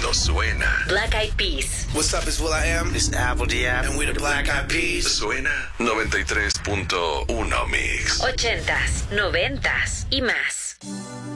Esto suena. Black Eyed Peas. What's up, it's will.i.am. It's Apple D.App. And we're the Black Eyed Peas. Suena 93.1 Mix. 80s, 90s y más.